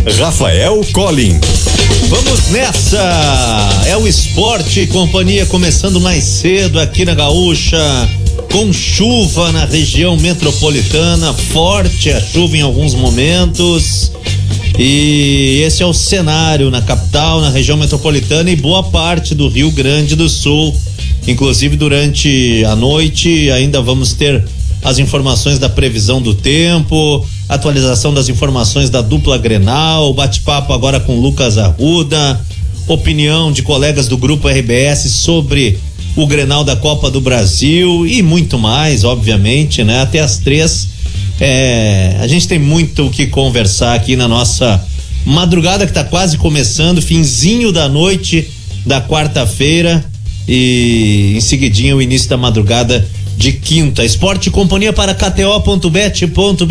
Rafael Collin. Vamos nessa! É o Esporte Companhia começando mais cedo aqui na Gaúcha, com chuva na região metropolitana, forte a chuva em alguns momentos. E esse é o cenário na capital, na região metropolitana e boa parte do Rio Grande do Sul. Inclusive durante a noite ainda vamos ter as informações da previsão do tempo, atualização das informações da dupla Grenal, bate-papo agora com Lucas Arruda, opinião de colegas do Grupo RBS sobre o Grenal da Copa do Brasil e muito mais, obviamente, né? Até às 3. A gente tem muito o que conversar aqui na nossa madrugada que tá quase começando, finzinho da noite da quarta-feira e em seguidinho o início da madrugada de quinta. Esporte Companhia para KTO.bet.br.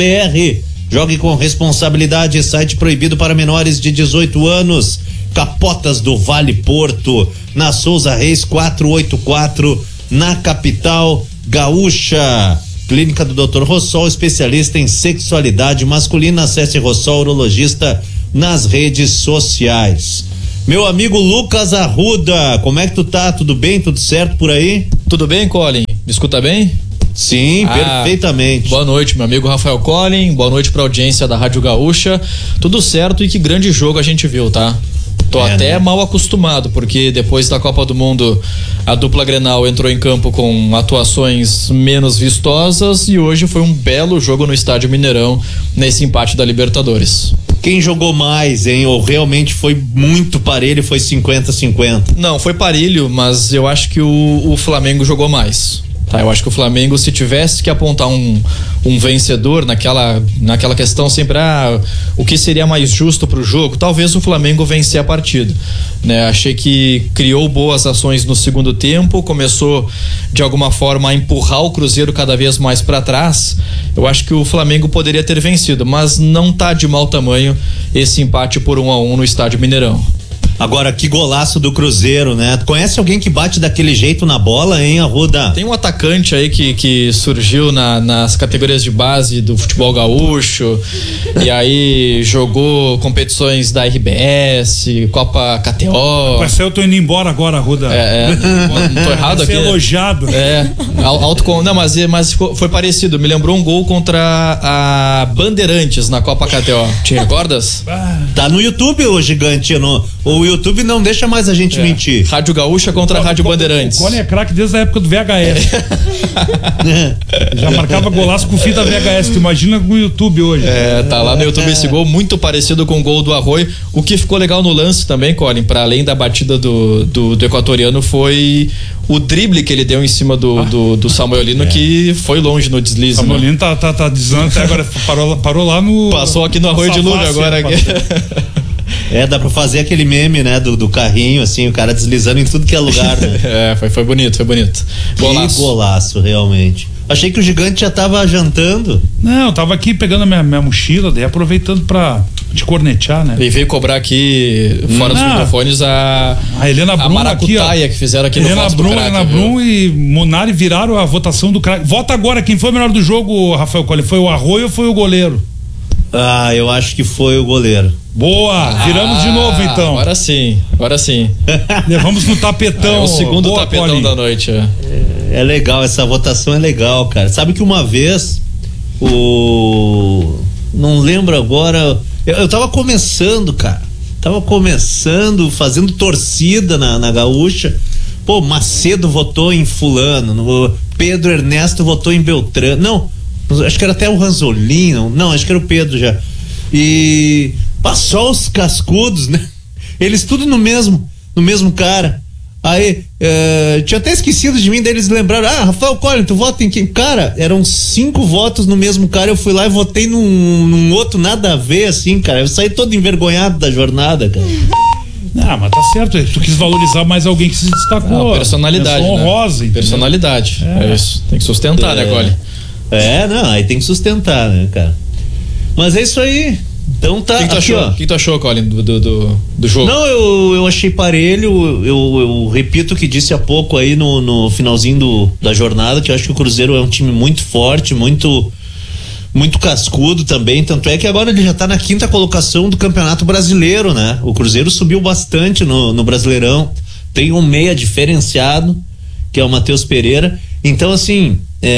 Jogue com responsabilidade, site proibido para menores de 18 anos. Capotas do Vale Porto, na Souza Reis 484, na capital gaúcha. Clínica do Dr. Rossol, especialista em sexualidade masculina. Acesse Rossol Urologista nas redes sociais. Meu amigo Lucas Arruda, como é que tu tá? Tudo bem? Tudo certo por aí? Tudo bem, Collin? Me escuta bem? Sim, perfeitamente. Boa noite, meu amigo Rafael Collin. Boa noite pra audiência da Rádio Gaúcha. Tudo certo e que grande jogo a gente viu, tá? Tô até mal acostumado, porque depois da Copa do Mundo a dupla Grenal entrou em campo com atuações menos vistosas e hoje foi um belo jogo no Estádio Mineirão nesse empate da Libertadores. Quem jogou mais, hein? Ou realmente foi muito parelho, foi 50-50? Não, foi parelho, mas eu acho que o Flamengo jogou mais. Tá, eu acho que o Flamengo, se tivesse que apontar um vencedor naquela questão sempre, o que seria mais justo pro jogo, talvez o Flamengo vencer a partida, né? Achei que criou boas ações no segundo tempo, começou de alguma forma a empurrar o Cruzeiro cada vez mais para trás. Eu acho que o Flamengo poderia ter vencido, mas não tá de mau tamanho esse empate por 1-1 no Estádio Mineirão. Agora, que golaço do Cruzeiro, né? Tu conhece alguém que bate daquele jeito na bola, hein, Arruda? Tem um atacante aí que surgiu nas categorias de base do futebol gaúcho e aí jogou competições da RBS, Copa KTO. Mas eu tô indo embora agora, Arruda. Não tô errado aqui. Elogiado. Não, mas foi parecido. Me lembrou um gol contra a Bandeirantes na Copa KTO. Te recordas? Tá no YouTube, o gigante. O YouTube não deixa mais a gente mentir. Rádio Gaúcha contra a Rádio Bandeirantes. O Collin é craque desde a época do VHS. Já marcava golaço com fita VHS. Tu imagina com o YouTube hoje. Tá lá no YouTube esse gol, muito parecido com o gol do Arroio. O que ficou legal no lance também, Collin, para além da batida do equatoriano, foi o drible que ele deu em cima do Samuelino, que foi longe no deslize. O Samuelino tá deslizando até agora. Parou lá no. Passou aqui no Arroio de Luga agora. Dá pra fazer aquele meme, né, do carrinho, assim, o cara deslizando em tudo que é lugar, né? Foi bonito. Golaço. Que golaço, realmente. Achei que o gigante já tava jantando. Não, tava aqui pegando a minha mochila, daí aproveitando pra te cornetear, né? E veio cobrar aqui, fora dos microfones, a Helena Brum, a maracutaia aqui, que fizeram aqui no Voz do Craque. Helena Brum e Munari viraram a votação do craque. Vota agora, quem foi o melhor do jogo, Rafael Collin? Foi o Arroio ou foi o goleiro? Eu acho que foi o goleiro. Boa, viramos de novo então. Agora sim. Levamos no tapetão. É o segundo tapetão Collin. Da noite. É legal, essa votação é legal, cara. Sabe que uma vez não lembro agora, eu tava começando, cara. Fazendo torcida na Gaúcha. Pô, Macedo votou em fulano, Pedro Ernesto votou em Beltrano. Não, acho que era até o Ranzolino. Não, acho que era o Pedro já. E passou os cascudos, né? Eles tudo no mesmo cara. Aí, tinha até esquecido de mim, daí eles lembraram, Rafael Collin, tu vota em quem? Cara, eram 5 votos no mesmo cara, eu fui lá e votei num outro nada a ver, assim, cara. Eu saí todo envergonhado da jornada, cara. Mas tá certo, tu quis valorizar mais alguém que se destacou. Personalidade, honrosa, né? Personalidade, é isso. Tem que sustentar, né, Collin? Aí tem que sustentar, né, cara? Mas é isso aí. Então tá. O que tu achou, Collin, do jogo? Não, eu achei parelho. Eu repito o que disse há pouco aí no finalzinho da jornada, que eu acho que o Cruzeiro é um time muito forte, muito muito cascudo também, tanto é que agora ele já tá na 5ª colocação do Campeonato Brasileiro, né? O Cruzeiro subiu bastante no Brasileirão, tem um meia diferenciado, que é o Matheus Pereira, então assim,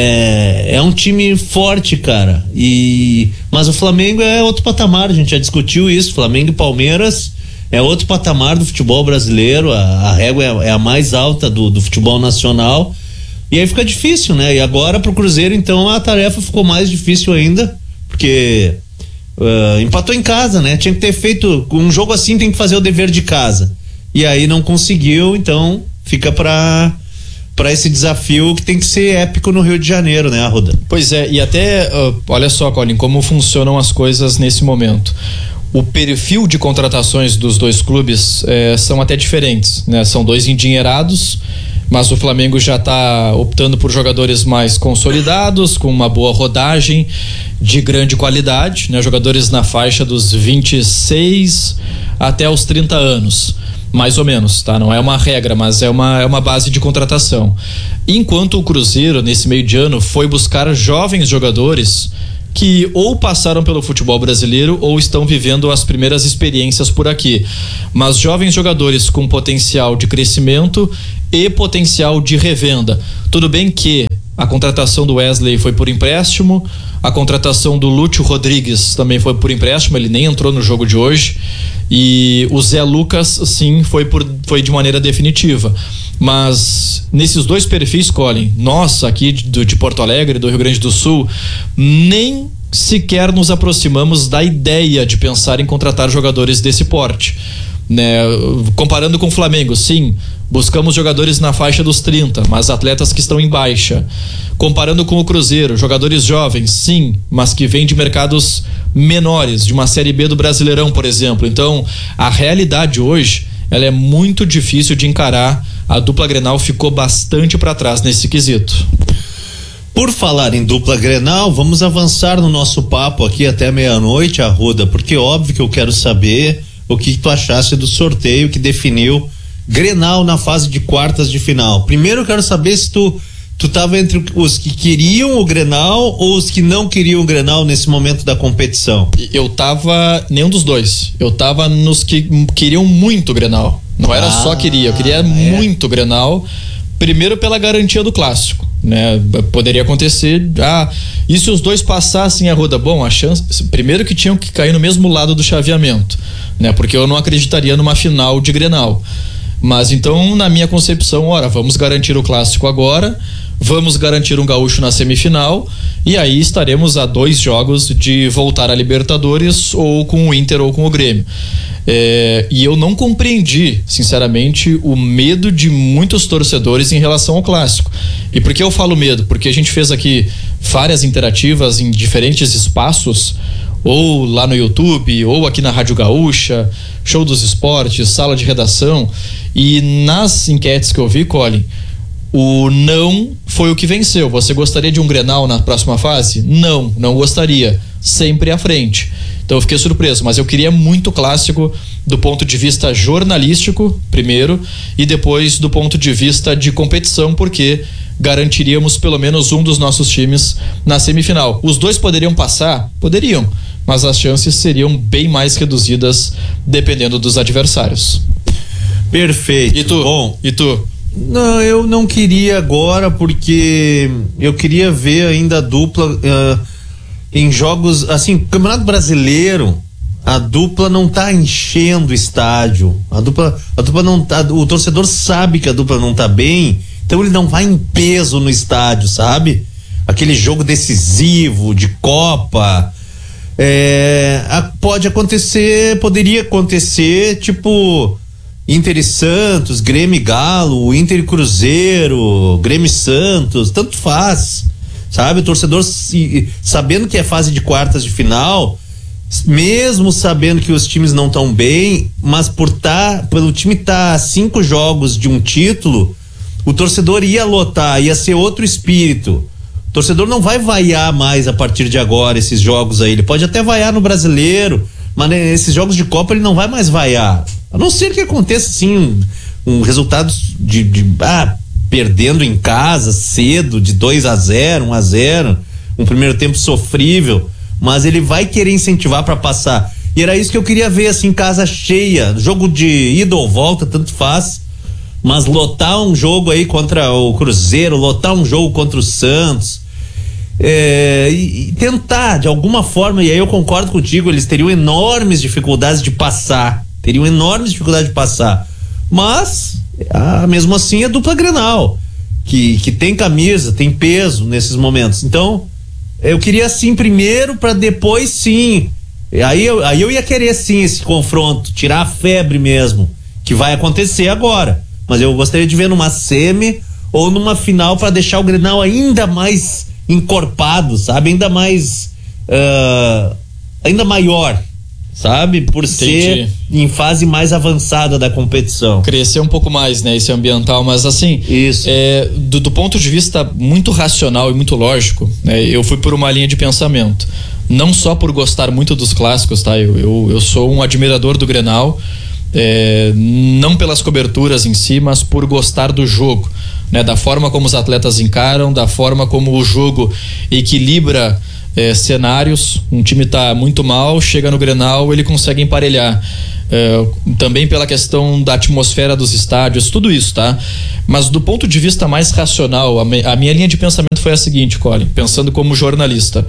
é um time forte, cara, mas o Flamengo é outro patamar, a gente já discutiu isso, Flamengo e Palmeiras é outro patamar do futebol brasileiro, a régua é a mais alta do futebol nacional, e aí fica difícil, né? E agora pro Cruzeiro, então, a tarefa ficou mais difícil ainda, porque empatou em casa, né? Tinha que ter feito um jogo assim, tem que fazer o dever de casa, e aí não conseguiu, então fica pra esse desafio que tem que ser épico no Rio de Janeiro, né, Arruda? Pois é, e até, olha só, Colin, como funcionam as coisas nesse momento. O perfil de contratações dos dois clubes são até diferentes, né? São dois endinheirados, mas o Flamengo já está optando por jogadores mais consolidados, com uma boa rodagem, de grande qualidade, né? Jogadores na faixa dos 26 até os 30 anos. Mais ou menos, tá? Não é uma regra, mas é uma base de contratação. Enquanto o Cruzeiro, nesse meio de ano, foi buscar jovens jogadores que ou passaram pelo futebol brasileiro ou estão vivendo as primeiras experiências por aqui. Mas jovens jogadores com potencial de crescimento e potencial de revenda. Tudo bem que a contratação do Wesley foi por empréstimo, a contratação do Lúcio Rodrigues também foi por empréstimo, ele nem entrou no jogo de hoje, e o Zé Lucas, sim, foi de maneira definitiva. Mas nesses dois perfis, Colin, nós aqui de Porto Alegre, do Rio Grande do Sul, nem sequer nos aproximamos da ideia de pensar em contratar jogadores desse porte, né? Comparando com o Flamengo, sim, buscamos jogadores na faixa dos 30, mas atletas que estão em baixa. Comparando com o Cruzeiro, jogadores jovens, sim, mas que vêm de mercados menores, de uma Série B do Brasileirão, por exemplo. Então, a realidade hoje, ela é muito difícil de encarar. A dupla Grenal ficou bastante para trás nesse quesito. Por falar em dupla Grenal, vamos avançar no nosso papo aqui até meia-noite, Arruda, porque óbvio que eu quero saber o que tu achaste do sorteio que definiu Grenal na fase de quartas de final. Primeiro eu quero saber se tu tava entre os que queriam o Grenal ou os que não queriam o Grenal nesse momento da competição. Eu tava nenhum dos dois. Eu tava nos que queriam muito o Grenal. Não era só eu queria muito o Grenal. Primeiro pela garantia do clássico, né? Poderia acontecer, e se os dois passassem a roda? Bom, a chance, primeiro que tinham que cair no mesmo lado do chaveamento, né? Porque eu não acreditaria numa final de Grenal. Mas então, na minha concepção, vamos garantir o clássico agora, vamos garantir um gaúcho na semifinal, e aí estaremos a 2 jogos de voltar a Libertadores, ou com o Inter ou com o Grêmio. E eu não compreendi, sinceramente, o medo de muitos torcedores em relação ao clássico. E por que eu falo medo? Porque a gente fez aqui várias interativas em diferentes espaços, ou lá no YouTube, ou aqui na Rádio Gaúcha, Show dos Esportes, Sala de Redação, e nas enquetes que eu vi, Colin, o não foi o que venceu. Você gostaria de um Grenal na próxima fase? Não gostaria. Sempre à frente. Então eu fiquei surpreso, mas eu queria muito clássico do ponto de vista jornalístico, primeiro, e depois do ponto de vista de competição, porque garantiríamos pelo menos um dos nossos times na semifinal. Os dois poderiam passar? Poderiam, mas as chances seriam bem mais reduzidas dependendo dos adversários. Perfeito. E tu? Não, eu não queria agora, porque eu queria ver ainda a dupla em jogos, assim, Campeonato Brasileiro, a dupla não tá enchendo o estádio, a dupla não tá, o torcedor sabe que a dupla não tá bem, então ele não vai em peso no estádio, sabe? Aquele jogo decisivo de Copa, poderia acontecer, tipo Inter e Santos, Grêmio e Galo, Inter e Cruzeiro, Grêmio e Santos, tanto faz, sabe? O torcedor, sabendo que é fase de quartas de final, mesmo sabendo que os times não estão bem, mas pelo time estar a 5 jogos de um título, o torcedor ia lotar, ia ser outro espírito. O torcedor não vai vaiar mais a partir de agora esses jogos aí, ele pode até vaiar no Brasileiro, mas nesses jogos de Copa ele não vai mais vaiar. A não ser que aconteça assim um resultado de perdendo em casa cedo de 2-0, 1-0, um primeiro tempo sofrível, mas ele vai querer incentivar para passar. E era isso que eu queria ver, assim, casa cheia, jogo de ida ou volta, tanto faz, mas lotar um jogo aí contra o Cruzeiro, lotar um jogo contra o Santos, e tentar de alguma forma, e aí eu concordo contigo, eles teriam enormes dificuldades de passar, mas mesmo assim é dupla Grenal, que tem camisa, tem peso nesses momentos. Então eu queria assim primeiro, para depois sim, aí eu ia querer sim esse confronto, tirar a febre mesmo, que vai acontecer agora, mas eu gostaria de ver numa semi ou numa final para deixar o Grenal ainda mais encorpado, sabe? Ainda mais ainda maior, sabe? Por ser em fase mais avançada da competição. Crescer um pouco mais, né? Esse ambiental, mas assim, isso. Do ponto de vista muito racional e muito lógico, né? Eu fui por uma linha de pensamento, não só por gostar muito dos clássicos, tá? Eu sou um admirador do Grenal, não pelas coberturas em si, mas por gostar do jogo, né? Da forma como os atletas encaram, da forma como o jogo equilibra cenários. Um time tá muito mal, chega no Grenal, ele consegue emparelhar, também pela questão da atmosfera dos estádios, tudo isso, tá? Mas do ponto de vista mais racional, a minha linha de pensamento foi a seguinte, Colin, pensando como jornalista,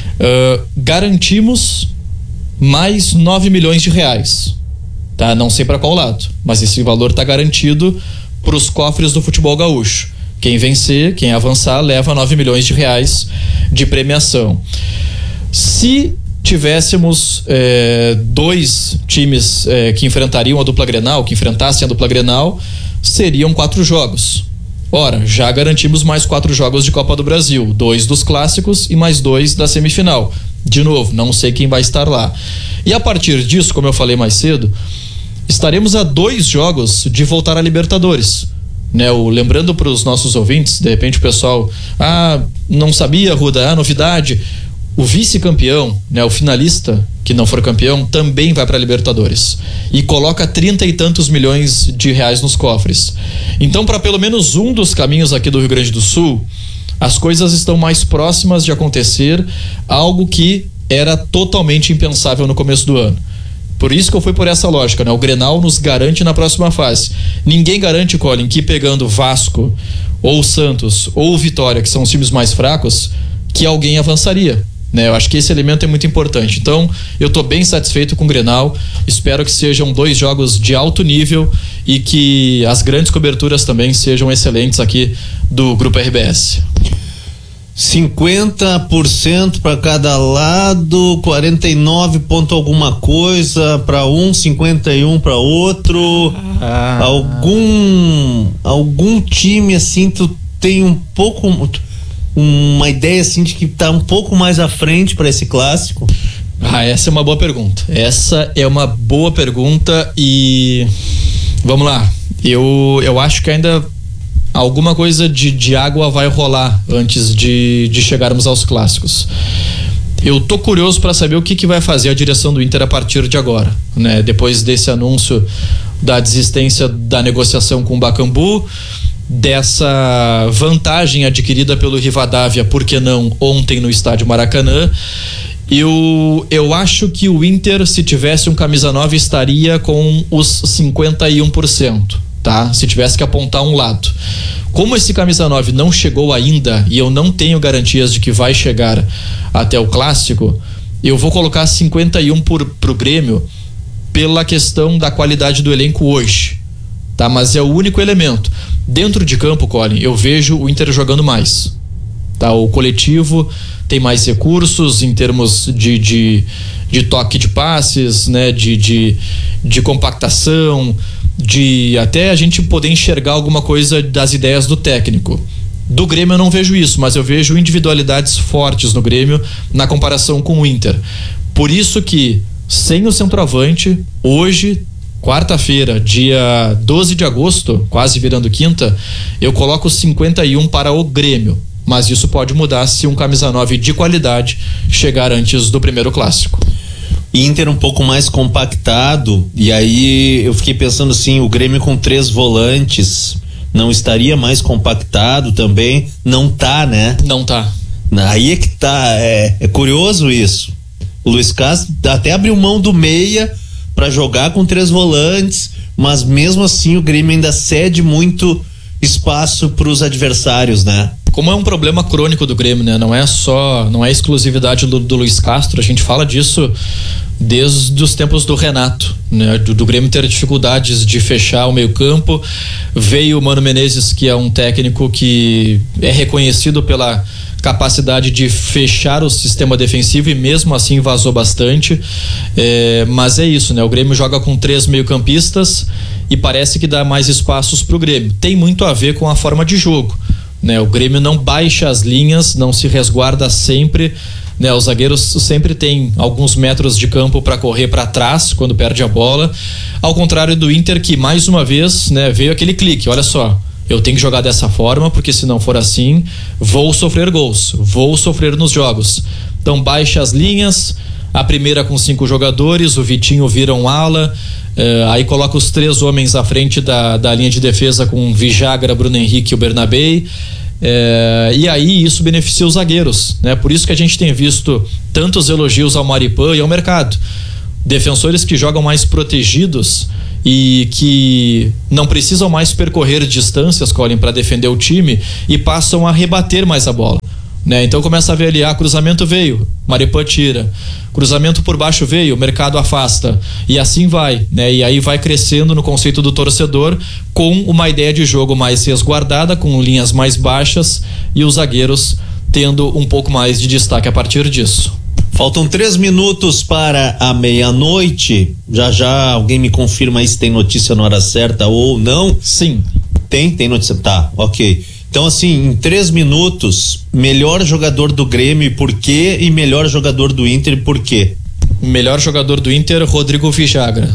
garantimos mais 9 milhões de reais, tá? Não sei para qual lado, mas esse valor tá garantido para os cofres do futebol gaúcho. Quem vencer, quem avançar, leva 9 milhões de reais de premiação. Se tivéssemos dois times que enfrentariam a dupla Grenal, que enfrentassem a dupla Grenal, seriam 4 jogos. Ora, já garantimos mais 4 jogos de Copa do Brasil, 2 dos clássicos e mais 2 da semifinal. De novo, não sei quem vai estar lá. E a partir disso, como eu falei mais cedo, estaremos a 2 jogos de voltar à Libertadores, né? Lembrando para os nossos ouvintes, de repente o pessoal, não sabia, Ruda, novidade, o vice-campeão, né, o finalista que não for campeão, também vai para a Libertadores e coloca 30 e tantos milhões de reais nos cofres. Então, para pelo menos um dos caminhos aqui do Rio Grande do Sul, as coisas estão mais próximas de acontecer, algo que era totalmente impensável no começo do ano. Por isso que eu fui por essa lógica, né? O Grenal nos garante na próxima fase. Ninguém garante, Colin, que pegando Vasco ou Santos ou Vitória, que são os times mais fracos, que alguém avançaria, né? Eu acho que esse elemento é muito importante. Então, eu tô bem satisfeito com o Grenal. Espero que sejam 2 jogos de alto nível e que as grandes coberturas também sejam excelentes aqui do Grupo RBS. 50% para cada lado, 49 ponto alguma coisa para um, 51 para outro. Algum time assim, tu tem um pouco uma ideia assim de que tá um pouco mais à frente para esse clássico? Essa é uma boa pergunta. E vamos lá, eu acho que ainda alguma coisa de água vai rolar antes de chegarmos aos clássicos. Eu tô curioso para saber o que vai fazer a direção do Inter a partir de agora, né? Depois desse anúncio da desistência da negociação com o Bacambu, dessa vantagem adquirida pelo Rivadavia, por que não, ontem no estádio Maracanã. Eu acho que o Inter, se tivesse um camisa 9, estaria com os 51%. Tá? Se tivesse que apontar um lado. Como esse camisa 9 não chegou ainda e eu não tenho garantias de que vai chegar até o clássico, eu vou colocar 51 pro Grêmio pela questão da qualidade do elenco hoje, tá? Mas é o único elemento. Dentro de campo, Colin, eu vejo o Inter jogando mais, tá? O coletivo tem mais recursos em termos de toque de passes, né? De compactação, de até a gente poder enxergar alguma coisa das ideias do técnico. Do Grêmio eu não vejo isso, mas eu vejo individualidades fortes no Grêmio na comparação com o Inter. Por isso que, sem o centroavante, hoje, quarta-feira, dia 12 de agosto, quase virando quinta, eu coloco 51 para o Grêmio. Mas isso pode mudar se um camisa 9 de qualidade chegar antes do primeiro clássico. Inter um pouco mais compactado, e aí eu fiquei pensando assim, o Grêmio com 3 volantes não estaria mais compactado também? Não tá, né? Não Aí é que tá, é curioso isso. O Luiz Castro até abriu mão do meia para jogar com 3 volantes, mas mesmo assim o Grêmio ainda cede muito espaço para os adversários, né? Como é um problema crônico do Grêmio, né? Não é exclusividade do Luiz Castro, a gente fala disso desde os tempos do Renato, né? Do Grêmio ter dificuldades de fechar o meio-campo. Veio o Mano Menezes, que é um técnico que é reconhecido pela capacidade de fechar o sistema defensivo e mesmo assim vazou bastante, mas é isso, né? O Grêmio joga com 3 meio-campistas e parece que dá mais espaços pro Grêmio. Tem muito a ver com a forma de jogo, né? O Grêmio não baixa as linhas, não se resguarda sempre, né? Os zagueiros sempre têm alguns metros de campo para correr para trás quando perde a bola, ao contrário do Inter, que mais uma vez, né, veio aquele clique. Olha só, eu tenho que jogar dessa forma, porque se não for assim, vou sofrer gols, vou sofrer nos jogos. Então baixa as linhas, a primeira com 5 jogadores, o Vitinho vira um ala, aí coloca os 3 homens à frente da linha de defesa com Vijagra, Bruno Henrique e o Bernabei, e aí isso beneficia os zagueiros, né? Por isso que a gente tem visto tantos elogios ao Maripã e ao mercado. Defensores que jogam mais protegidos e que não precisam mais percorrer distâncias, Colin, para defender o time, e passam a rebater mais a bola, né? Então começa a avaliar, cruzamento veio, Maripã tira, cruzamento por baixo veio, o mercado afasta, e assim vai, né? E aí vai crescendo no conceito do torcedor, com uma ideia de jogo mais resguardada, com linhas mais baixas e os zagueiros tendo um pouco mais de destaque a partir disso. Faltam 3 minutos para a meia-noite. Já alguém me confirma aí se tem notícia na hora certa ou não? Sim. Tem notícia. Tá, ok. Então, assim, em 3 minutos, melhor jogador do Grêmio e por quê? E melhor jogador do Inter e por quê? Melhor jogador do Inter, Rodrigo Vijagra.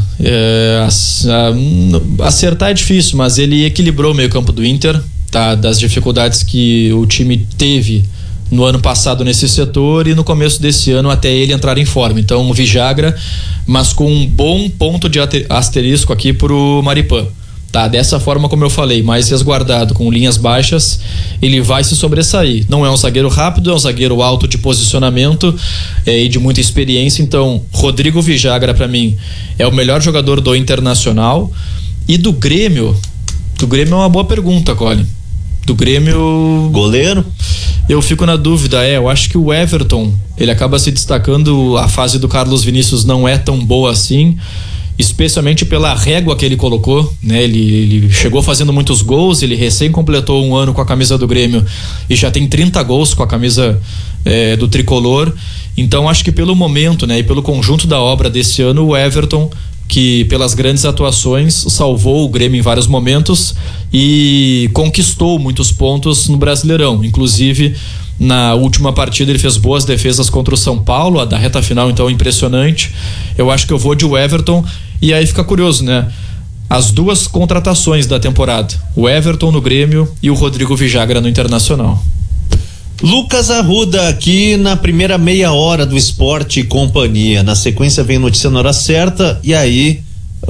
Acertar é difícil, mas ele equilibrou o meio-campo do Inter, tá? Das dificuldades que o time teve no ano passado nesse setor e no começo desse ano até ele entrar em forma. Então o Vijagra, mas com um bom ponto de asterisco aqui pro Maripã, tá? Dessa forma, como eu falei, mais resguardado, com linhas baixas, ele vai se sobressair. Não é um zagueiro rápido, é um zagueiro alto de posicionamento e de muita experiência. Então Rodrigo Vijagra, para mim, é o melhor jogador do Internacional. E do Grêmio é uma boa pergunta, Colin. Do Grêmio... Goleiro? Eu fico na dúvida, eu acho que o Everton, ele acaba se destacando, a fase do Carlos Vinícius não é tão boa assim, especialmente pela régua que ele colocou, né? Ele chegou fazendo muitos gols, ele recém completou 1 ano com a camisa do Grêmio e já tem 30 gols com a camisa do tricolor. Então acho que pelo momento, né, e pelo conjunto da obra desse ano, o Everton, que pelas grandes atuações salvou o Grêmio em vários momentos e conquistou muitos pontos no Brasileirão. Inclusive, na última partida ele fez boas defesas contra o São Paulo, a da reta final então impressionante. Eu acho que eu vou de Everton, e aí fica curioso, né? As 2 contratações da temporada, o Everton no Grêmio e o Rodrigo Vijagra no Internacional. Lucas Arruda aqui na primeira meia hora do Esporte e Companhia. Na sequência vem notícia na hora certa e aí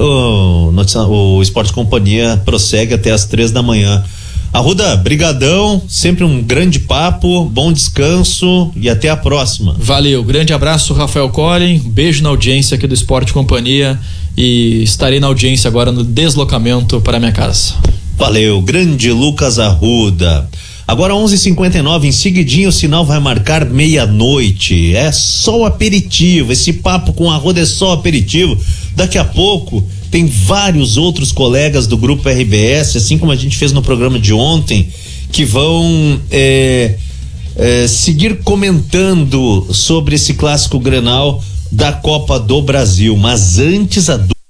o Esporte e Companhia prossegue até as 3 da manhã. Arruda, brigadão, sempre um grande papo, bom descanso e até a próxima. Valeu, grande abraço, Rafael Collin, beijo na audiência aqui do Esporte e Companhia e estarei na audiência agora no deslocamento para minha casa. Valeu, grande Lucas Arruda. Agora 11h59, em seguidinho o sinal vai marcar meia-noite. É só o aperitivo, esse papo com a Arruda é só aperitivo. Daqui a pouco tem vários outros colegas do Grupo RBS, assim como a gente fez no programa de ontem, que vão seguir comentando sobre esse clássico Grenal da Copa do Brasil. Mas antes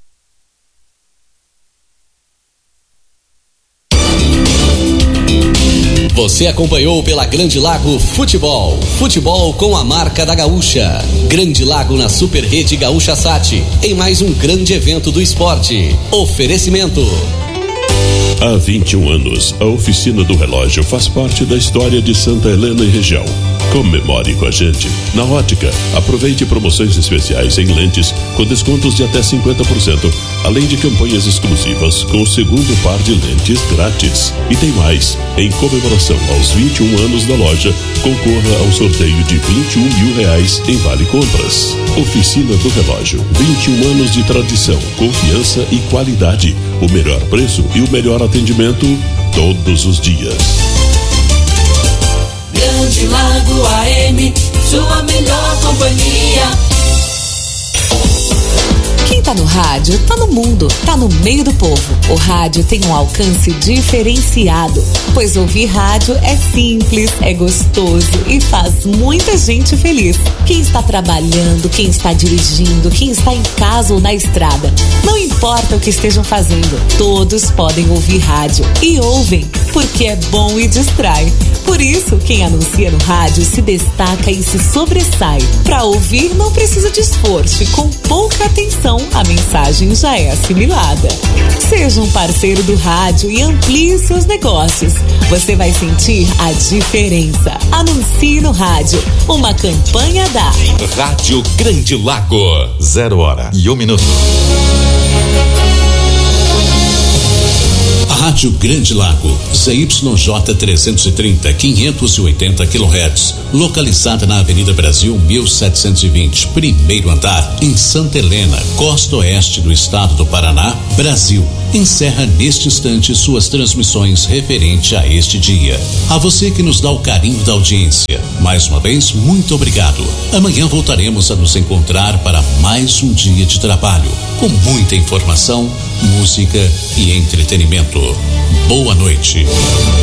Você acompanhou pela Grande Lago Futebol. Futebol com a marca da Gaúcha. Grande Lago na Super Rede Gaúcha Sat. Em mais um grande evento do esporte. Oferecimento. Há 21 anos, a Oficina do Relógio faz parte da história de Santa Helena e região. Comemore com a gente. Na Ótica, aproveite promoções especiais em lentes com descontos de até 50%. além de campanhas exclusivas com o segundo par de lentes grátis. E tem mais, em comemoração aos 21 anos da loja, concorra ao sorteio de R$21 mil em Vale Compras. Oficina do Relógio, 21 anos de tradição, confiança e qualidade. O melhor preço e o melhor atendimento todos os dias. Grande Lago AM, sua melhor companhia. Quem tá no rádio, tá no mundo, tá no meio do povo. O rádio tem um alcance diferenciado, pois ouvir rádio é simples, é gostoso e faz muita gente feliz. Quem está trabalhando, quem está dirigindo, quem está em casa ou na estrada, não importa o que estejam fazendo, todos podem ouvir rádio e ouvem, porque é bom e distrai. Por isso, quem anuncia no rádio se destaca e se sobressai. Para ouvir não precisa de esforço e com pouca atenção a mensagem já é assimilada. Seja um parceiro do rádio e amplie seus negócios. Você vai sentir a diferença. Anuncie no rádio. Uma campanha da Rádio Grande Lago. 0h01. Rádio Grande Lago, ZYJ 330, 580 kHz, localizada na Avenida Brasil 1720, primeiro andar, em Santa Helena, costa oeste do estado do Paraná, Brasil. Encerra neste instante suas transmissões referente a este dia. A você que nos dá o carinho da audiência, mais uma vez, muito obrigado. Amanhã voltaremos a nos encontrar para mais um dia de trabalho, com muita informação, música e entretenimento. Boa noite.